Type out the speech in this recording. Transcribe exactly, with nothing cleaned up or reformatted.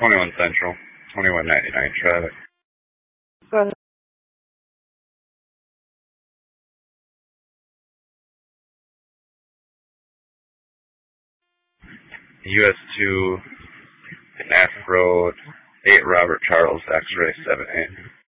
twenty-one Central, twenty-one ninety-nine traffic. Go ahead. U S two, Nask Road, eight Robert Charles, X-ray seven eight.